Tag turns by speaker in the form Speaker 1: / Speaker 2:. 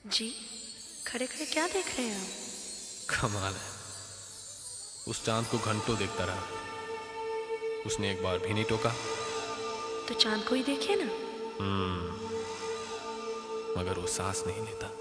Speaker 1: जी, खड़े खड़े क्या देख रहे हैं आप?
Speaker 2: कमाल है। उस चांद को घंटों देखता रहा, उसने एक बार भी नहीं टोका।
Speaker 1: तो चांद को ही देखिए ना।
Speaker 2: मगर वो सांस नहीं लेता।